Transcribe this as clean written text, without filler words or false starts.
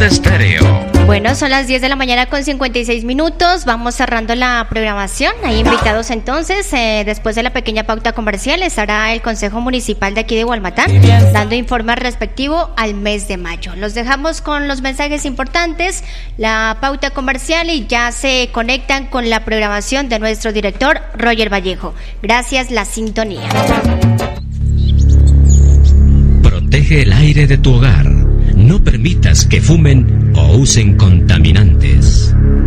Omega Estéreo. Bueno, son las 10 de la mañana con 56 minutos. Vamos cerrando la programación. Hay invitados entonces. Después de la pequeña pauta comercial estará el Consejo Municipal de aquí de Gualmatán dando informe respectivo al mes de mayo. Los dejamos con los mensajes importantes, la pauta comercial y ya se conectan con la programación de nuestro director Roger Vallejo. Gracias, la sintonía. Protege el aire de tu hogar. No permitas que fumen o usen contaminantes.